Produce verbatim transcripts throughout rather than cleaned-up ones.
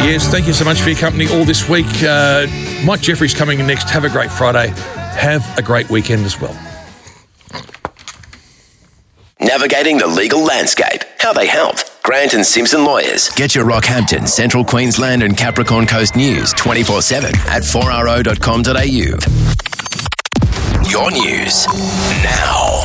Yes, thank you so much for your company all this week. Uh, Mike Jeffries coming in next. Have a great Friday. Have a great weekend as well. Navigating the legal landscape. How they help. Grant and Simpson Lawyers. Get your Rockhampton, Central Queensland and Capricorn Coast news twenty-four seven at four r o dot com dot a u. Your news now.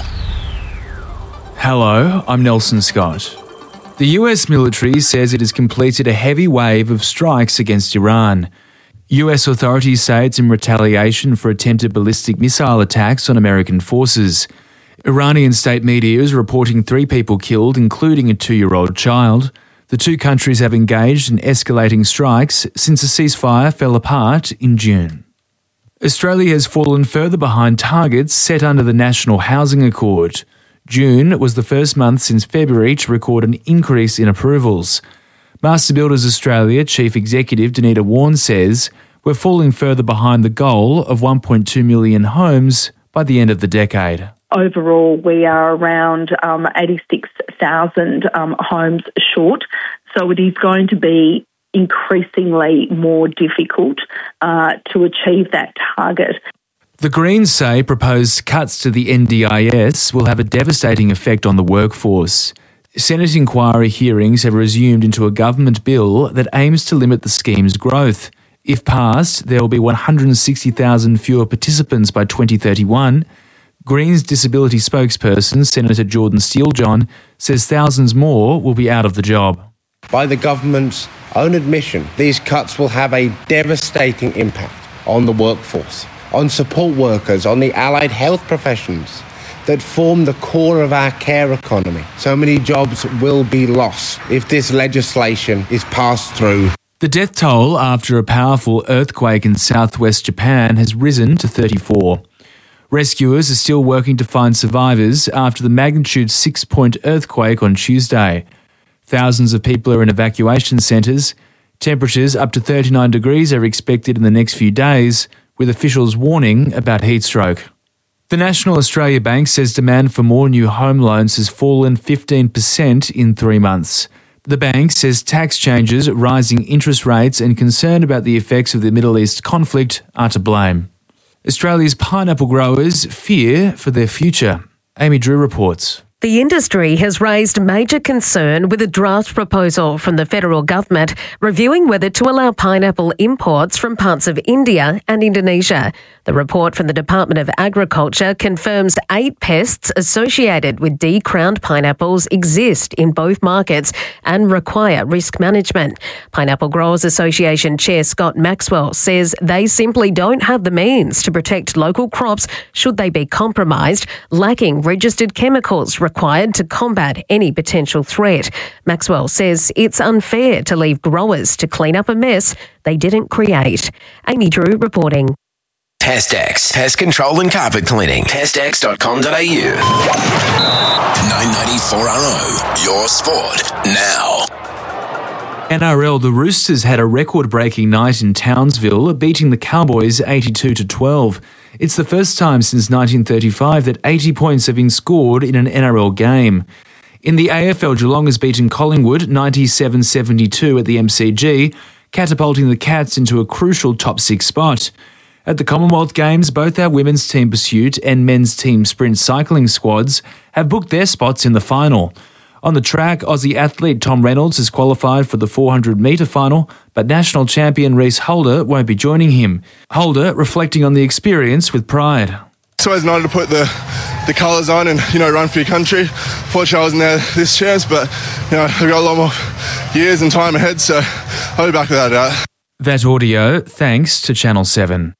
Hello, I'm Nelson Scott. The U S military says it has completed a heavy wave of strikes against Iran. U S authorities say it's in retaliation for attempted ballistic missile attacks on American forces. Iranian state media is reporting three people killed, including a two-year-old child. The two countries have engaged in escalating strikes since a ceasefire fell apart in June. Australia has fallen further behind targets set under the National Housing Accord. June was the first month since February to record an increase in approvals. Master Builders Australia Chief Executive Danita Warren says, "We're falling further behind the goal of one point two million homes by the end of the decade." Overall, we are around um, eighty-six thousand um, homes short, so it is going to be increasingly more difficult uh, to achieve that target. The Greens say proposed cuts to the N D I S will have a devastating effect on the workforce. Senate inquiry hearings have resumed into a government bill that aims to limit the scheme's growth. If passed, there will be one hundred sixty thousand fewer participants by twenty thirty-one. Greens disability spokesperson Senator Jordan Steele-John says thousands more will be out of the job. By the government's own admission, these cuts will have a devastating impact on the workforce, on support workers, on the allied health professions that form the core of our care economy. So many jobs will be lost if this legislation is passed through. The death toll after a powerful earthquake in southwest Japan has risen to thirty-four. Rescuers are still working to find survivors after the magnitude six point earthquake on Tuesday. Thousands of people are in evacuation centres. Temperatures up to thirty-nine degrees are expected in the next few days, with officials warning about heat stroke. The National Australia Bank says demand for more new home loans has fallen fifteen percent in three months. The bank says tax changes, rising interest rates and concern about the effects of the Middle East conflict are to blame. Australia's pineapple growers fear for their future. Amy Drew reports. The industry has raised major concern with a draft proposal from the federal government reviewing whether to allow pineapple imports from parts of India and Indonesia. The report from the Department of Agriculture confirms eight pests associated with D-crowned pineapples exist in both markets and require risk management. Pineapple Growers Association Chair Scott Maxwell says they simply don't have the means to protect local crops should they be compromised, lacking registered chemicals required to combat any potential threat. Maxwell says it's unfair to leave growers to clean up a mess they didn't create. Amy Drew reporting. Pestex, pest control and carpet cleaning. pestex dot com dot a u. nine ninety-four R O, your sport now. N R L, the Roosters had a record-breaking night in Townsville, beating the Cowboys eighty-two to twelve. It's the first time since nineteen thirty-five that eighty points have been scored in an N R L game. In the A F L, Geelong has beaten Collingwood ninety-seven seventy-two at the M C G, catapulting the Cats into a crucial top six spot. At the Commonwealth Games, both our women's team pursuit and men's team sprint cycling squads have booked their spots in the final. On the track, Aussie athlete Tom Reynolds has qualified for the four hundred metre final, but national champion Reece Holder won't be joining him. Holder reflecting on the experience with pride. It's always nice to put the, the colours on and, you know, run for your country. Fortunately, I wasn't there this chance, but, you know, I've got a lot more years and time ahead, so I'll be back without a doubt. That audio thanks to Channel seven.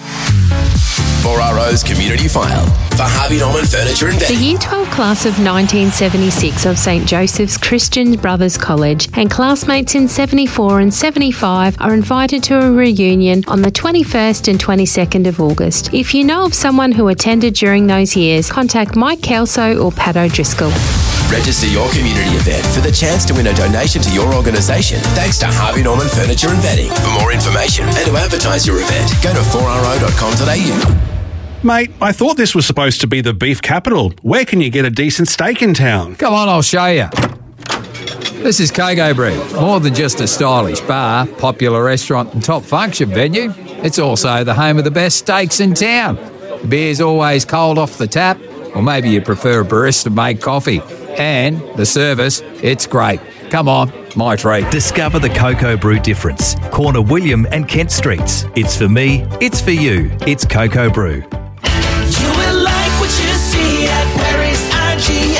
four R O's Community File for Harvey Norman Furniture and Bedding. The Year twelve class of nineteen seventy-six of St Joseph's Christian Brothers College and classmates in seventy-four and seventy-five are invited to a reunion on the twenty-first and twenty-second of August. If you know of someone who attended during those years, contact Mike Kelso or Pat O'Driscoll. Register your community event for the chance to win a donation to your organisation thanks to Harvey Norman Furniture and Bedding. For more information and to advertise your event, go to four r o dot com dot a u. Mate, I thought this was supposed to be the beef capital. Where can you get a decent steak in town? Come on, I'll show you. This is Coco Brew. More than just a stylish bar, popular restaurant and top function venue, it's also the home of the best steaks in town. The beer's always cold off the tap, or maybe you prefer a barista-made coffee. And the service, it's great. Come on, my treat. Discover the Coco Brew difference. Corner William and Kent Streets. It's for me, it's for you. It's Coco Brew. You will like what you see at Perry's I G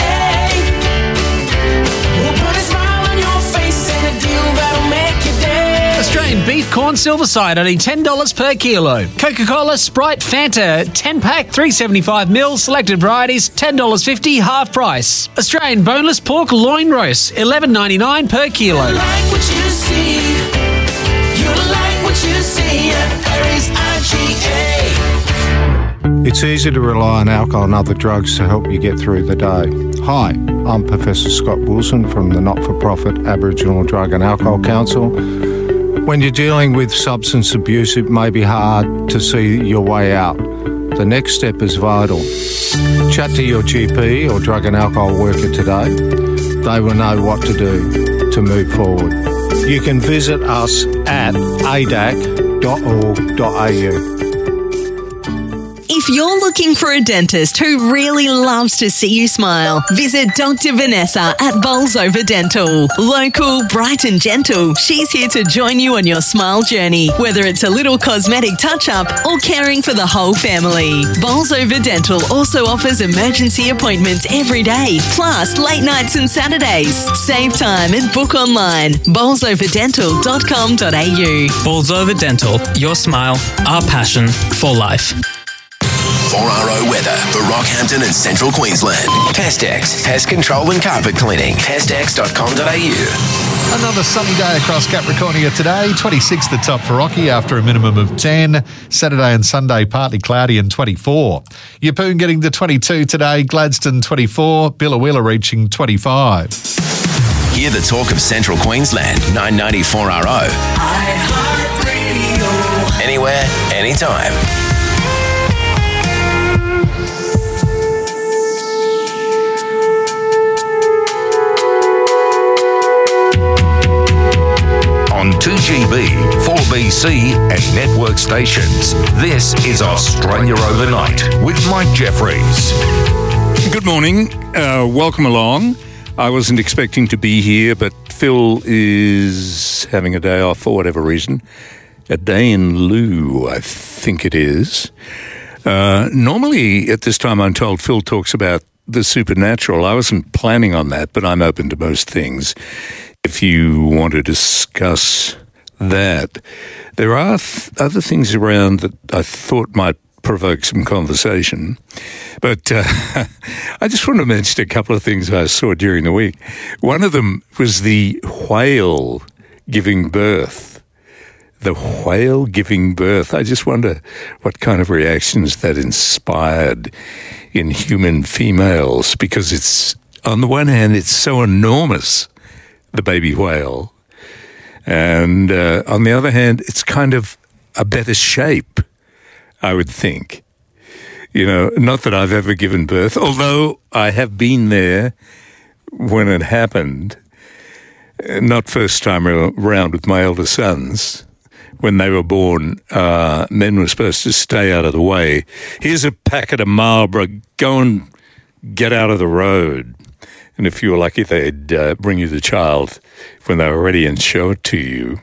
A. We'll put a smile on your face and a deal that'll make your day. Australian beef corn silver side only ten dollars per kilo. Coca-Cola, Sprite, Fanta, ten pack, three seventy-five mil, selected varieties, ten dollars fifty, half price. Australian boneless pork loin roast, eleven ninety-nine per kilo. You like what you see. You like what you see at Perry's I G A. It's easy to rely on alcohol and other drugs to help you get through the day. Hi, I'm Professor Scott Wilson from the not-for-profit Aboriginal Drug and Alcohol Council. When you're dealing with substance abuse, it may be hard to see your way out. The next step is vital. Chat to your G P or drug and alcohol worker today. They will know what to do to move forward. You can visit us at a d a c dot org dot a u. If you're looking for a dentist who really loves to see you smile, visit Doctor Vanessa at Bolsover Dental. Local, bright and gentle, she's here to join you on your smile journey, whether it's a little cosmetic touch-up or caring for the whole family. Bolsover Dental also offers emergency appointments every day, plus late nights and Saturdays. Save time and book online. bolsover dental dot com dot a u. Bolsover Dental, your smile, our passion for life. four R O weather for Rockhampton and Central Queensland. Pestex, pest control and carpet cleaning. pestex dot com dot a u. Another sunny day across Capricornia today. twenty-six the top for Rocky after a minimum of ten. Saturday and Sunday partly cloudy and twenty-four. Yeppoon getting to twenty-two today. Gladstone twenty-four. Billawheeler reaching twenty-five. Hear the talk of Central Queensland. nine ninety-four R O. iHeartRadio. Anywhere, anytime. On two G B, four B C and network stations. This is Australia Overnight with Mike Jeffries. Good morning. Uh, welcome along. I wasn't expecting to be here, but Phil is having a day off for whatever reason. A day in lieu, I think it is. Uh, normally, at this time, I'm told Phil talks about the supernatural. I wasn't planning on that, but I'm open to most things. If you want to discuss that, there are th- other things around that I thought might provoke some conversation. But uh, I just want to mention a couple of things I saw during the week. One of them was the whale giving birth. The whale giving birth. I just wonder what kind of reactions that inspired in human females, because it's, on the one hand, it's so enormous, the baby whale. And uh, on the other hand, it's kind of a better shape, I would think. You know, not that I've ever given birth, although I have been there when it happened. Not first time around with my elder sons. When they were born, uh, men were supposed to stay out of the way. Here's a packet of Marlboro, go and get out of the road. And if you were lucky, they'd uh, bring you the child when they were ready and show it to you.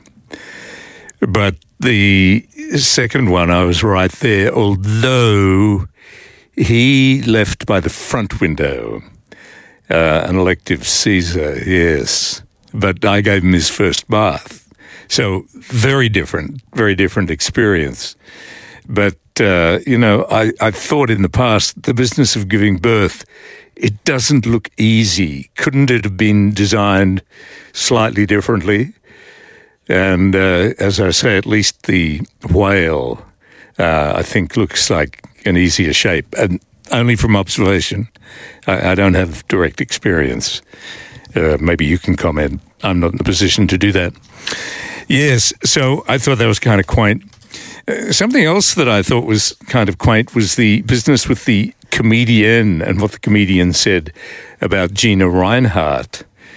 But the second one, I was right there, although he left by the front window, uh, an elective Caesar, yes. But I gave him his first bath. So very different, very different experience. But, uh, you know, I, I've thought in the past, the business of giving birth, it doesn't look easy. Couldn't it have been designed slightly differently? And uh, as I say, at least the whale, uh, I think, looks like an easier shape. And only from observation. I, I don't have direct experience. Uh, maybe you can comment. I'm not in a position to do that. Yes, so I thought that was kind of quaint. Uh, something else that I thought was kind of quaint was the business with the comedian and what the comedian said about Gina Reinhardt.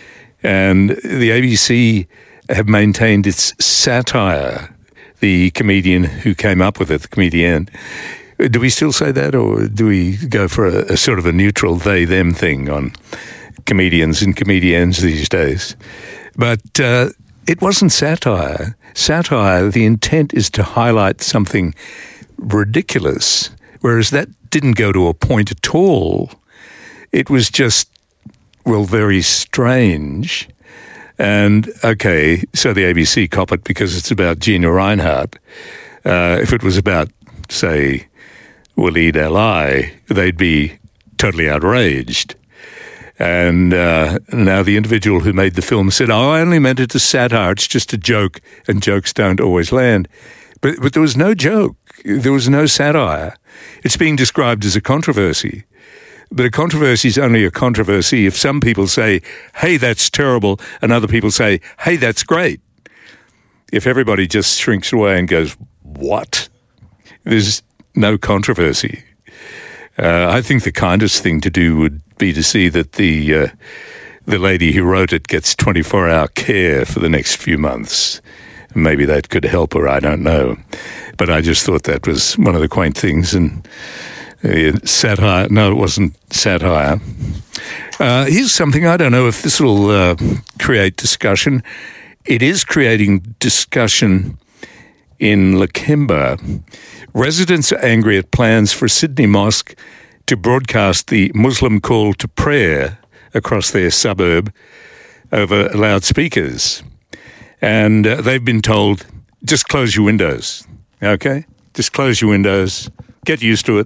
And the A B C have maintained its satire, the comedian who came up with it, the comedian. Do we still say that, or do we go for a, a sort of a neutral they-them thing on comedians and comedians these days? But uh, it wasn't satire. Satire, the intent is to highlight something ridiculous, whereas that didn't go to a point at all. It was just, well, very strange. And, okay, so the A B C cop it because it's about Gina Reinhardt. Uh, if it was about, say, Waleed Ali, they'd be totally outraged. And uh, now the individual who made the film said, oh, I only meant it as satire. It's just a joke, and jokes don't always land. But, but there was no joke. There was no satire. It's being described as a controversy. But a controversy is only a controversy if some people say, hey, that's terrible, and other people say, hey, that's great. If everybody just shrinks away and goes, what? There's no controversy. Uh, I think the kindest thing to do would be to see that the uh, the lady who wrote it gets twenty-four hour care for the next few months. Maybe that could help her, I don't know. But I just thought that was one of the quaint things. And uh, satire, no, it wasn't satire. Uh, here's something, I don't know if this will uh, create discussion. It is creating discussion in Lakemba. Residents are angry at plans for Sydney Mosque to broadcast the Muslim call to prayer across their suburb over loudspeakers. And uh, they've been told, just close your windows, okay? Just close your windows. Get used to it.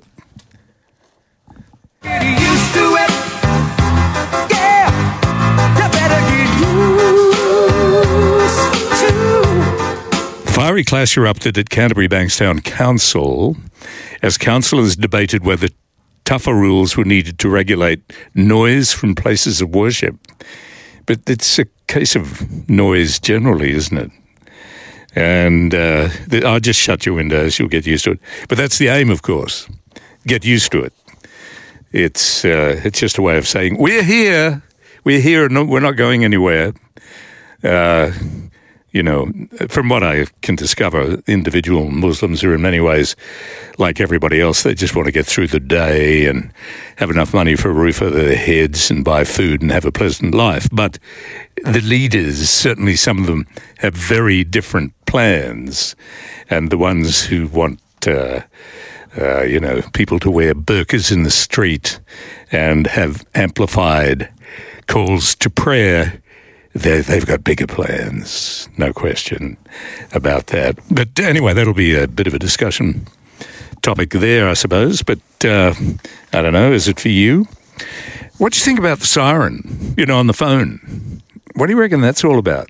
Get used to it. Yeah. You better get used to. Fiery clash erupted at Canterbury Bankstown Council as councillors debated whether tougher rules were needed to regulate noise from places of worship. But it's a case of noise generally, isn't it? And uh, the, oh, just shut your windows, you'll get used to it. But that's the aim, of course. Get used to it. It's uh, it's just a way of saying, we're here, we're here, and we're not going anywhere. Uh, you know, from what I can discover, individual Muslims are in many ways like everybody else. They just want to get through the day and have enough money for a roof over their heads and buy food and have a pleasant life. But the leaders, certainly some of them, have very different plans. And the ones who want, uh, uh, you know, people to wear burqas in the street and have amplified calls to prayer, They're, they've got bigger plans, no question about that. But anyway, that'll be a bit of a discussion topic there, I suppose. But uh, I don't know, is it for you? What do you think about the siren, you know, on the phone? What do you reckon that's all about?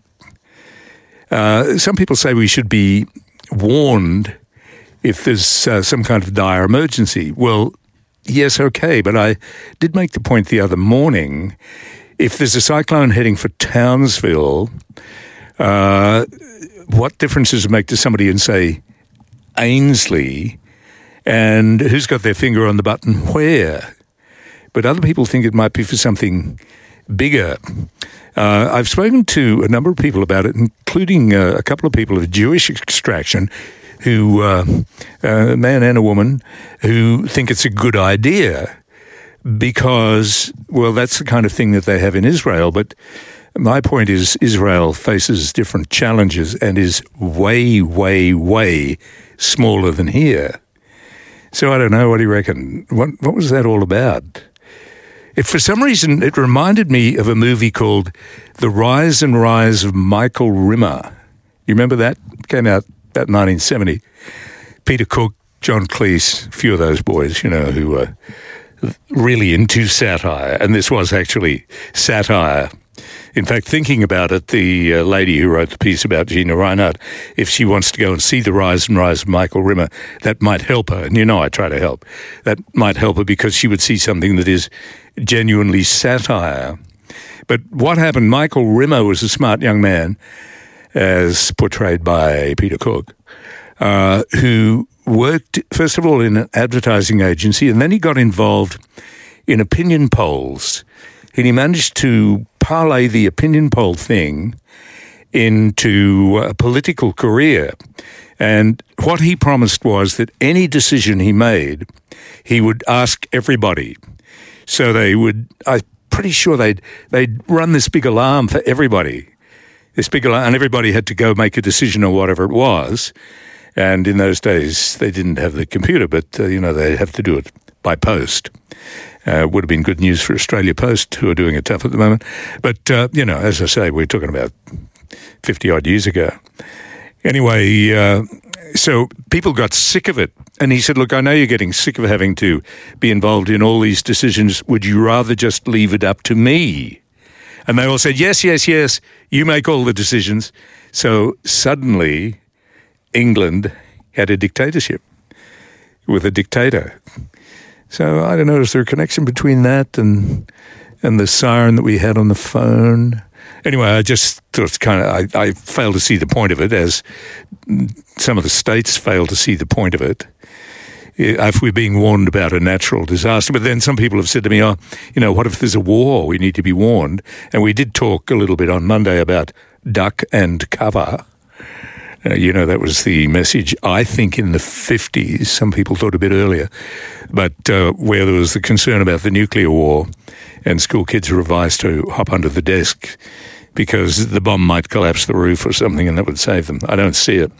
Uh, some people say we should be warned if there's uh, some kind of dire emergency. Well, yes, okay, but I did make the point the other morning. If there's a cyclone heading for Townsville, uh, what difference does it make to somebody in, say, Ainslie, and who's got their finger on the button where? But other people think it might be for something bigger. Uh, I've spoken to a number of people about it, including uh, a couple of people of Jewish extraction, who, uh, a man and a woman, who think it's a good idea. Because, well, that's the kind of thing that they have in Israel. But my point is Israel faces different challenges and is way, way, way smaller than here. So I don't know, what do you reckon? What, what was that all about? If for some reason, it reminded me of a movie called The Rise and Rise of Michael Rimmer. You remember that? It came out about nineteen seventy. Peter Cook, John Cleese, a few of those boys, you know, who were really into satire, and this was actually satire. In fact, thinking about it, the uh, lady who wrote the piece about Gina Reinhardt, if she wants to go and see The Rise and Rise of Michael Rimmer, that might help her. And you know I try to help. That might help her because she would see something that is genuinely satire. But what happened, Michael Rimmer was a smart young man, as portrayed by Peter Cook, uh, who worked, first of all, in an advertising agency, and then he got involved in opinion polls. and he managed to parlay the opinion poll thing into a political career. And what he promised was that any decision he made, he would ask everybody. So they would, I'm pretty sure they'd, they'd run this big alarm for everybody. This big alarm, and everybody had to go make a decision or whatever it was. And in those days, they didn't have the computer, but, uh, you know, they'd have to do it by post. Uh, would have been good news for Australia Post, who are doing it tough at the moment. But, uh, you know, as I say, we're talking about fifty-odd years ago. Anyway, uh, so people got sick of it. And he said, look, I know you're getting sick of having to be involved in all these decisions. Would you rather just leave it up to me? And they all said, yes, yes, yes, you make all the decisions. So suddenly England had a dictatorship with a dictator. So I don't know, is there a connection between that and and the siren that we had on the phone? Anyway, I just thought kind of, I, I failed to see the point of it, as some of the states failed to see the point of it. If we're being warned about a natural disaster. But then some people have said to me, oh, you know, what if there's a war? We need to be warned. And we did talk a little bit on Monday about duck and cover. Uh, you know, that was the message, I think, in the fifties. Some people thought a bit earlier. But uh, where there was the concern about the nuclear war, and school kids were advised to hop under the desk because the bomb might collapse the roof or something, and that would save them. I don't see it.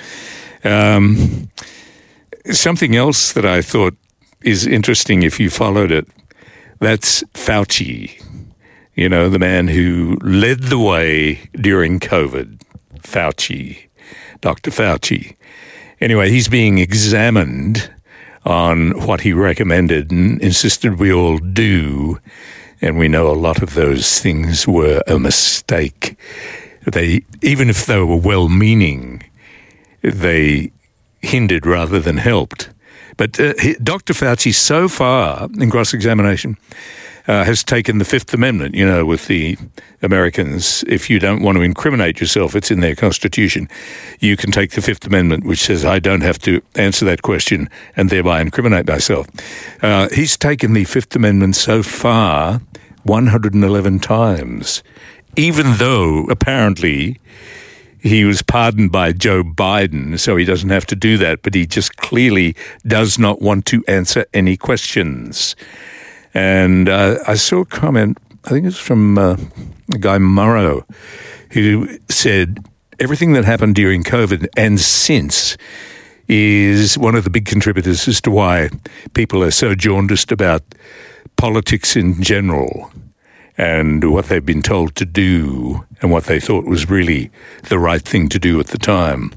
Um, something else that I thought is interesting if you followed it, that's Fauci. You know, the man who led the way during COVID. Fauci. Doctor Fauci. Anyway, he's being examined on what he recommended and insisted we all do, and we know a lot of those things were a mistake. They, even if they were well-meaning, they hindered rather than helped. But uh, he, Doctor Fauci, so far in cross-examination, Uh, has taken the Fifth Amendment, you know, with the Americans. If you don't want to incriminate yourself, it's in their Constitution. You can take the Fifth Amendment, which says I don't have to answer that question and thereby incriminate myself. Uh, he's taken the Fifth Amendment so far one hundred eleven times, even though apparently he was pardoned by Joe Biden, so he doesn't have to do that, but he just clearly does not want to answer any questions. And uh, I saw a comment, I think it's from uh, a guy Murrow, who said everything that happened during COVID and since is one of the big contributors as to why people are so jaundiced about politics in general and what they've been told to do and what they thought was really the right thing to do at the time.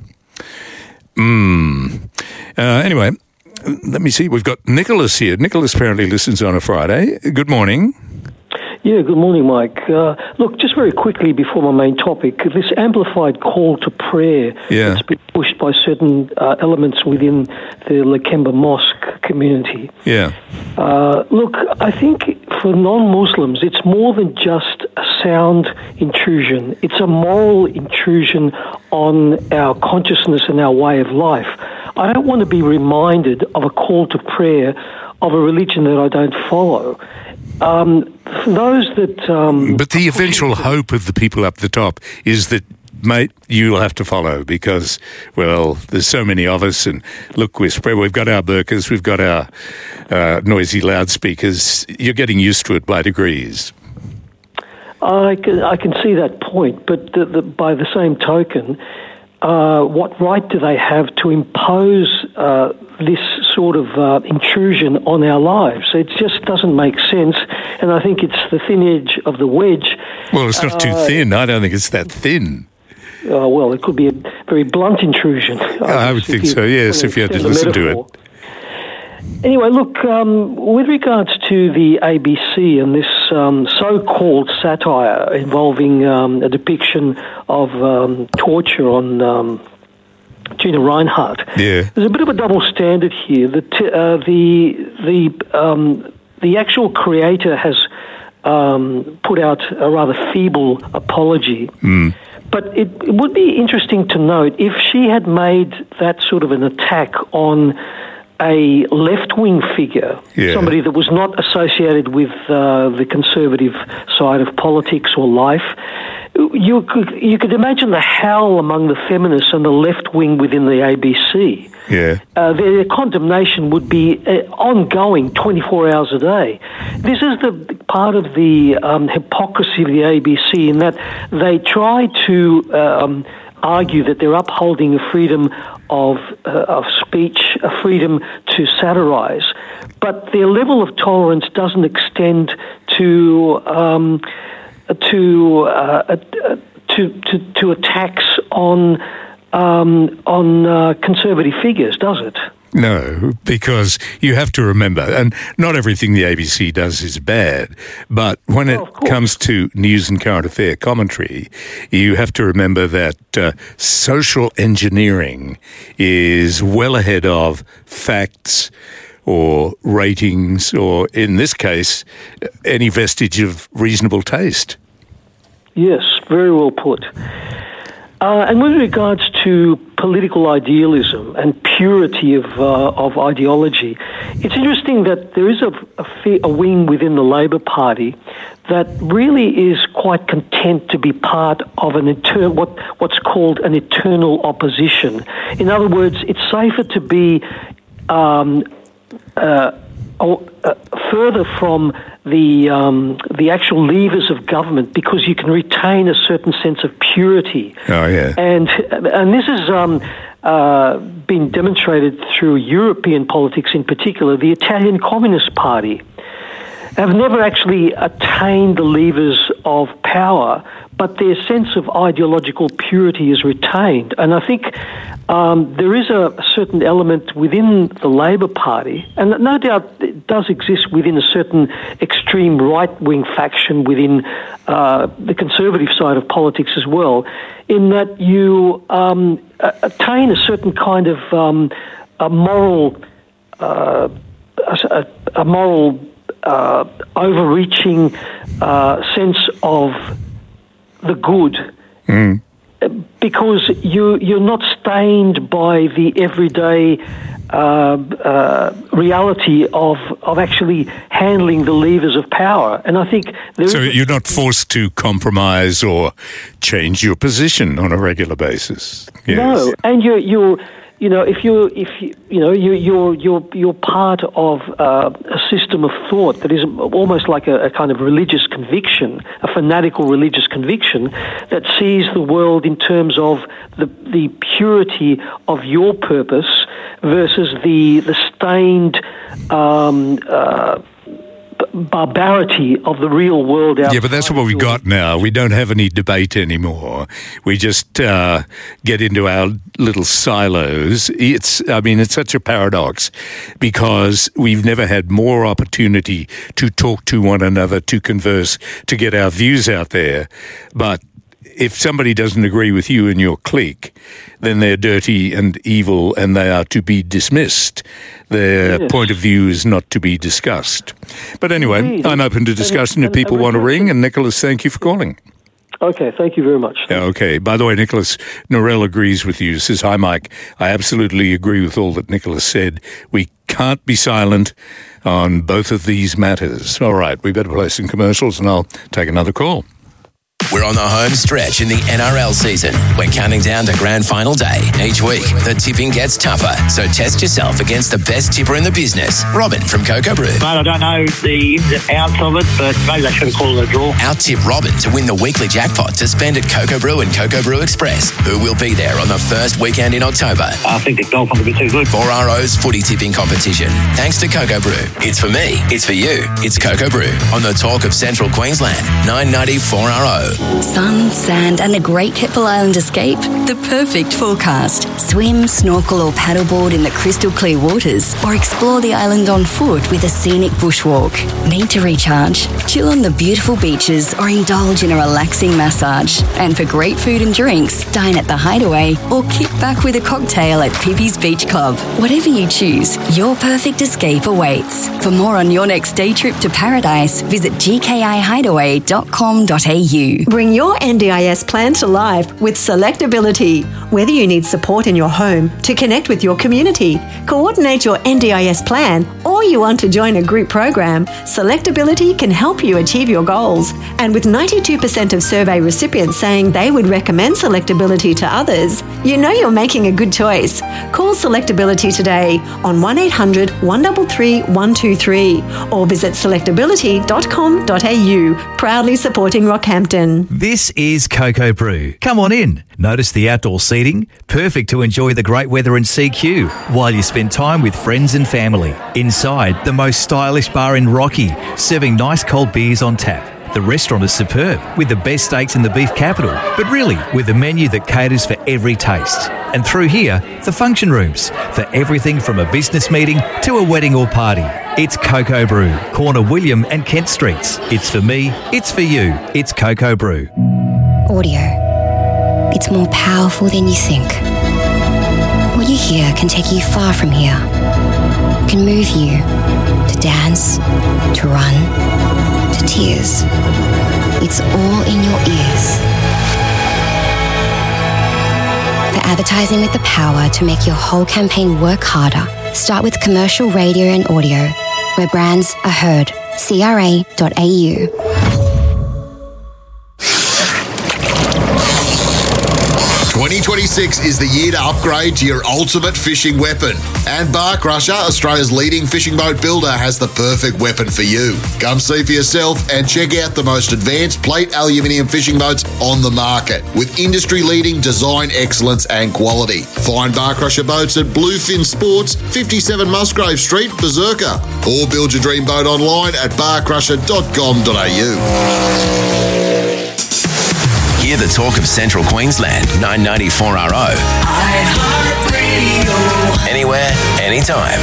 Mm. Uh, anyway, let me see. We've got Nicholas here. Nicholas apparently listens on a Friday. Good morning. Yeah, good morning, Mike. Uh, look, just very quickly before my main topic, this amplified call to prayer yeah. that's been pushed by certain uh, elements within the Lakemba Mosque community. Yeah. Uh, look, I think for non-Muslims, it's more than just a sound intrusion. It's a moral intrusion on our consciousness and our way of life. I don't want to be reminded of a call to prayer of a religion that I don't follow. Um, for those that... Um, but the eventual hope of the people up the top is that, mate, you'll have to follow because, well, there's so many of us, and look, we're spread. We've got our burkas, we've got our uh, noisy loudspeakers. You're getting used to it by degrees. I can, I can see that point, but the, the, by the same token, uh, what right do they have to impose uh, this sort of uh, intrusion on our lives? It just doesn't make sense, and I think it's the thin edge of the wedge. Well, it's not uh, too thin. I don't think it's that thin. Uh, well, it could be a very blunt intrusion. I, I would think so, yes, if you had to listen to it. Anyway, look, um, with regards to the A B C and this um, so-called satire involving um, a depiction of um, torture on um, Gina Reinhardt, yeah. there's a bit of a double standard here. The t- uh, the the um, the actual creator has um, put out a rather feeble apology. Mm. But it, it would be interesting to note if she had made that sort of an attack on a left-wing figure, Yeah. somebody that was not associated with uh, the conservative side of politics or life, you could you could imagine the howl among the feminists and the left wing within the A B C. Yeah. Uh, their condemnation would be uh, ongoing, twenty-four hours a day. This is the part of the um, hypocrisy of the A B C in that they try to um, argue that they're upholding a freedom of uh, of speech, a freedom to satirise, but their level of tolerance doesn't extend to um, to, uh, uh, to to to attacks on um, on uh, conservative figures, does it? No, because you have to remember, and not everything the A B C does is bad, but when it comes to news and current affair commentary, you have to remember that uh, social engineering is well ahead of facts or ratings, or in this case, any vestige of reasonable taste. Yes, very well put. Uh, and with regards to political idealism and purity of uh, of ideology, it's interesting that there is a, a, fe- a wing within the Labor Party that really is quite content to be part of an eternal, what what's called an eternal opposition. In other words, it's safer to be um, uh, oh, uh, further from the um, the actual levers of government because you can retain a certain sense of purity. Oh, yeah. And and this has um, uh, been demonstrated through European politics in particular. The Italian Communist Party have never actually attained the levers of power, but their sense of ideological purity is retained. And I think um, there is a certain element within the Labor Party, and no doubt it does exist within a certain extreme right-wing faction within uh, the conservative side of politics as well, in that you um, attain a certain kind of um, a moral, uh, a, a moral uh, overreaching uh, sense of the good, mm. because you you're not stained by the everyday uh, uh, reality of of actually handling the levers of power. And I think there so is you're not forced to compromise or change your position on a regular basis. Yes. no, and you're you're. You know, if you if you you know you you're you're you're part of uh, a system of thought that is almost like a, a kind of religious conviction, a fanatical religious conviction that sees the world in terms of the the purity of your purpose versus the the stained um, uh, barbarity of the real world outside. Yeah, but that's what we've got now. We don't have any debate anymore. We just uh, get into our little silos. It's, I mean, it's such a paradox because we've never had more opportunity to talk to one another, to converse, to get our views out there. But if somebody doesn't agree with you and your clique, then they're dirty and evil and they are to be dismissed. Their Yes. point of view is not to be discussed. But anyway, Indeed. I'm open to And- discussion and- if people and want to regardless- ring. And Nicholas, thank you for calling. Okay, thank you very much. Yeah, okay. By the way, Nicholas, Norell agrees with you. Says, hi, Mike. I absolutely agree with all that Nicholas said. We can't be silent on both of these matters. All right, we better play some commercials and I'll take another call. We're on the home stretch in the N R L season. We're counting down to grand final day. Each week, the tipping gets tougher. So test yourself against the best tipper in the business, Robin from Cocoa Brew. Mate, I don't know the ins and outs of it, but maybe I should have called it a draw. Out-tip Robin to win the weekly jackpot to spend at Cocoa Brew and Cocoa Brew Express, who will be there on the first weekend in October. I think the Dolphins will be too good. four R O's footy tipping competition. Thanks to Cocoa Brew. It's for me. It's for you. It's Cocoa Brew on the Talk of Central Queensland. nine ninety four R O. Sun, sand and a great Keppel Island escape? The perfect forecast. Swim, snorkel or paddleboard in the crystal clear waters or explore the island on foot with a scenic bushwalk. Need to recharge? Chill on the beautiful beaches or indulge in a relaxing massage. And for great food and drinks, dine at the Hideaway or kick back with a cocktail at Pippi's Beach Club. Whatever you choose, your perfect escape awaits. For more on your next day trip to paradise, visit g k i hideaway dot com dot a u. Bring your N D I S plan to life with Selectability. Whether you need support in your home, to connect with your community, coordinate your N D I S plan, or you want to join a group program, Selectability can help you achieve your goals. And with ninety-two percent of survey recipients saying they would recommend Selectability to others, you know you're making a good choice. Call Selectability today on one eight hundred, one three three, one two three or visit selectability dot com dot a u. Proudly supporting Rockhampton. This is Cocoa Brew. Come on in. Notice the outdoor seating, perfect to enjoy the great weather in C Q while you spend time with friends and family. Inside, the most stylish bar in Rocky, serving nice cold beers on tap. The restaurant is superb, with the best steaks in the beef capital, but really with a menu that caters for every taste. And through here, the function rooms, for everything from a business meeting to a wedding or party. It's Cocoa Brew, corner William and Kent Streets. It's for me, it's for you, it's Cocoa Brew. Audio. It's more powerful than you think. What you hear can take you far from here. Can move you to dance, to run, to tears. It's all in your ears. For advertising with the power to make your whole campaign work harder, start with commercial radio and audio, where brands are heard. C R A dot A U. twenty twenty-six is the year to upgrade to your ultimate fishing weapon. And Bar Crusher, Australia's leading fishing boat builder, has the perfect weapon for you. Come see for yourself and check out the most advanced plate aluminium fishing boats on the market with industry-leading design excellence and quality. Find Bar Crusher boats at Bluefin Sports, fifty-seven Musgrave Street, Berserker, or build your dream boat online at bar crusher dot com dot a u. Hear the talk of Central Queensland, nine ninety four R O. iHeartRadio. Anywhere, anytime.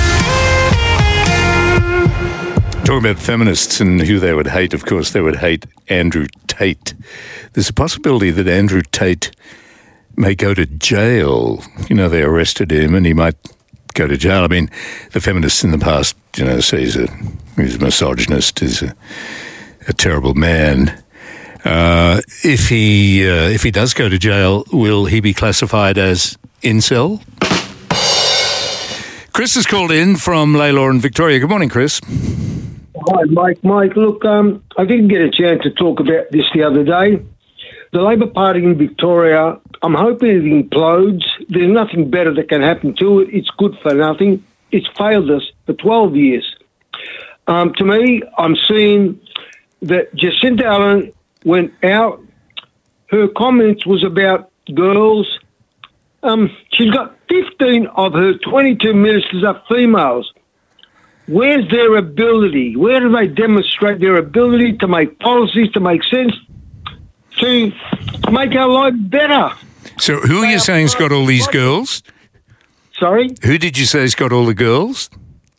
Talking about feminists and who they would hate, of course, they would hate Andrew Tate. There's a possibility that Andrew Tate may go to jail. You know, they arrested him and he might go to jail. I mean, the feminists in the past, you know, say he's a, he's a misogynist, he's a, a terrible man. Uh, if he uh, if he does go to jail, will he be classified as incel? Chris has called in from Lalor in Victoria. Good morning, Chris. Hi, Mike. Mike, look, um, I didn't get a chance to talk about this the other day. The Labor Party in Victoria, I'm hoping it implodes. There's nothing better that can happen to it. It's good for nothing. It's failed us for twelve years. Um, to me, I'm seeing that Jacinta Allen went out, her comments was about girls. Um, she's got fifteen of her twenty-two ministers are females. Where's their ability? Where do they demonstrate their ability to make policies, to make sense, to make our life better? So who are you saying's got all these girls? Sorry? Who did you say's got all the girls?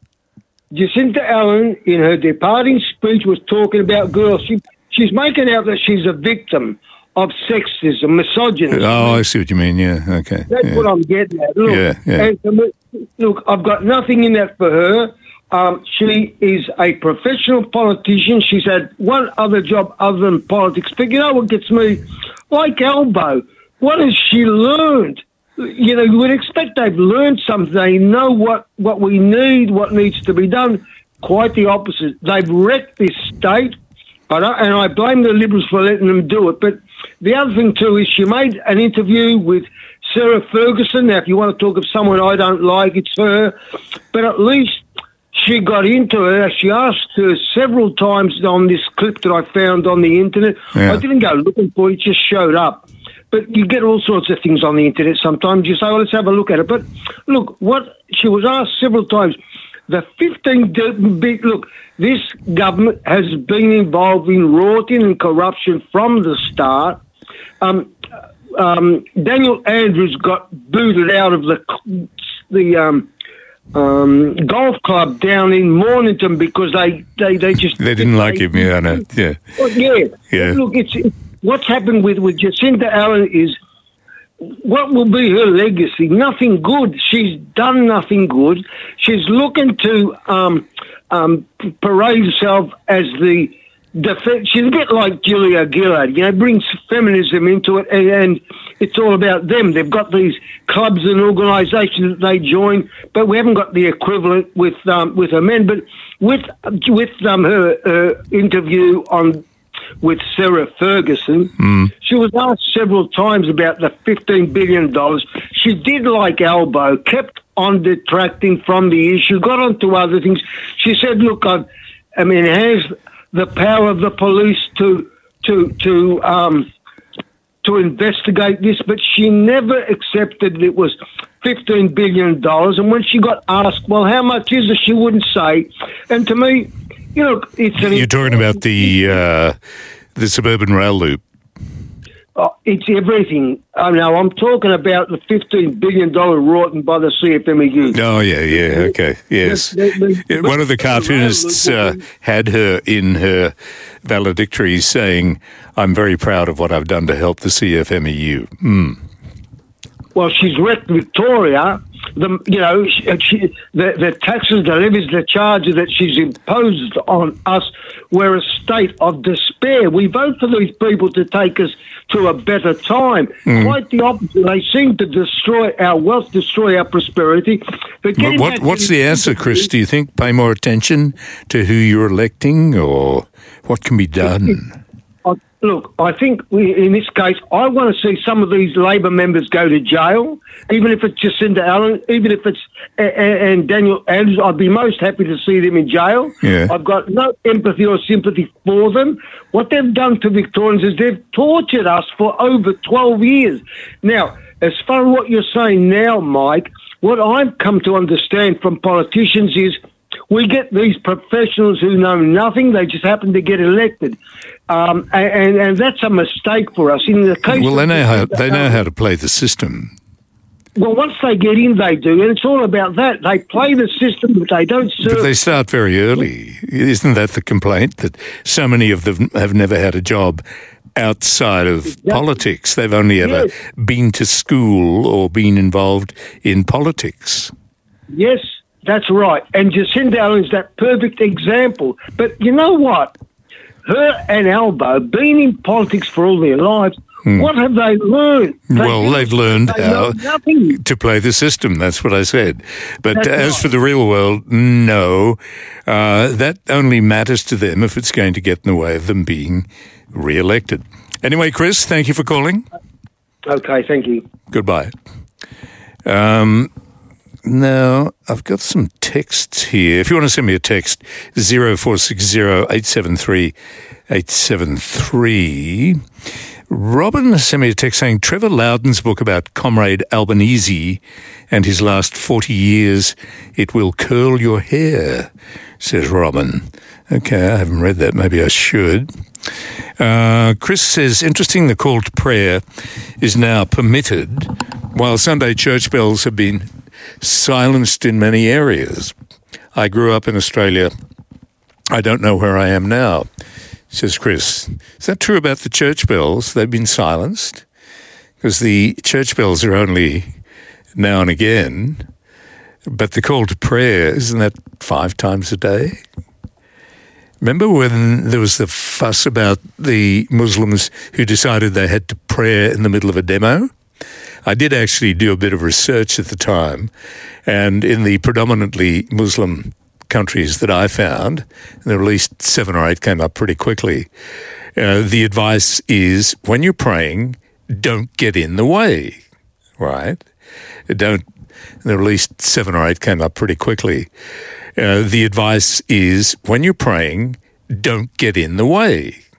Jacinta Allen, in her departing speech, was talking about girls. She, she's making out that she's a victim of sexism, misogyny. Oh, I see what you mean. Yeah, okay. That's yeah. what I'm getting at. Look, yeah, yeah. And to me, look, I've got nothing in that for her. Um, she is a professional politician. She's had one other job other than politics. But you know what gets me? Like Albo, what has she learned? You know, you would expect they've learned something. They know what, what we need, what needs to be done. Quite the opposite. They've wrecked this state, and I blame the Liberals for letting them do it. But the other thing, too, is she made an interview with Sarah Ferguson. Now, if you want to talk of someone I don't like, it's her. But at least she got into her. She asked her several times on this clip that I found on the internet. Yeah. I didn't go looking for it. It just showed up. But you get all sorts of things on the internet sometimes. You say, well, let's have a look at it. But look, what she was asked several times, the fifteen big, look, this government has been involved in rorting and corruption from the start. Um, um, Daniel Andrews got booted out of the the um, um, golf club down in Mornington because they, they, they just... They didn't like him, yeah, I know, yeah. Well, yeah. yeah. Look, it's... it's what's happened with, with Jacinta Allen is, what will be her legacy? Nothing good. She's done nothing good. She's looking to um, um, parade herself as the Def- she's a bit like Julia Gillard, you know, brings feminism into it, and, and it's all about them. They've got these clubs and organisations that they join, but we haven't got the equivalent with um, with her men. But with with um, her uh, interview on with Sarah Ferguson, Mm. she was asked several times about the fifteen billion dollars. She did like Albo, kept on detracting from the issue, got on to other things. She said, look, I've, I mean, has the power of the police to to to um, to investigate this, but she never accepted it was fifteen billion dollars. And when she got asked, well, how much is it, she wouldn't say. And to me, you know, it's an... You're talking about the uh, the suburban rail loop. Oh, it's everything. Oh, no, I'm talking about the fifteen billion dollars wrought by the C F M E U. Oh, yeah, yeah, okay, yes. Yeah, one of the cartoonists uh, had her in her valedictory saying, I'm very proud of what I've done to help the C F M E U. Mm. Well, she's wrecked Victoria. The you know she, she, the the taxes, the levies, the charges that she's imposed on us were a state of despair. We vote for these people to take us to a better time. Mm. Quite the opposite. They seem to destroy our wealth, destroy our prosperity. But What, what, back what's to the answer, Chris? Do you think pay more attention to who you're electing, or what can be done? I- Look, I think we, in this case, I want to see some of these Labor members go to jail, even if it's Jacinda Allen, even if it's a, a, and Daniel Andrews. I'd be most happy to see them in jail. Yeah. I've got no empathy or sympathy for them. What they've done to Victorians is they've tortured us for over twelve years. Now, as far as what you're saying now, Mike, what I've come to understand from politicians is we get these professionals who know nothing. They just happen to get elected. Um, and, and that's a mistake for us. In the case Well, they of- know how they know how to play the system. Well, once they get in, they do. And it's all about that. They play the system, but they don't serve. But they start very early. Isn't that the complaint, that so many of them have never had a job outside of politics? They've only ever Yes. been to school or been involved in politics. Yes, that's right. And Jacinda Allen's that perfect example. But you know what? Her and Albo, been in politics for all their lives, Hmm. what have they learned? They Well, they've learned they know how nothing. to play the system. That's what I said. But That's as right. for the real world, no. Uh, that only matters to them if it's going to get in the way of them being re-elected. Anyway, Chris, thank you for calling. Okay, thank you. Goodbye. Um, now, I've got some texts here. If you want to send me a text, zero four six zero eight seven three eight seven three. Robin sent me a text saying Trevor Loudon's book about Comrade Albanese and his last forty years, it will curl your hair, says Robin. Okay, I haven't read that. Maybe I should. Uh, Chris says, interesting, the call to prayer is now permitted, while Sunday church bells have been silenced in many areas. I grew up in Australia. I don't know where I am now, says Chris. Is that true about the church bells? They've been silenced? Because the church bells are only now and again, but the call to prayer, isn't that five times a day? Remember when there was the fuss about the Muslims who decided they had to pray in the middle of a demo? I did actually do a bit of research at the time, and in the predominantly Muslim countries that I found, and there were at least seven or eight came up pretty quickly, uh, the advice is when you're praying, don't get in the way, right? Don't, there were at least seven or eight came up pretty quickly. Uh, the advice is when you're praying, don't get in the way.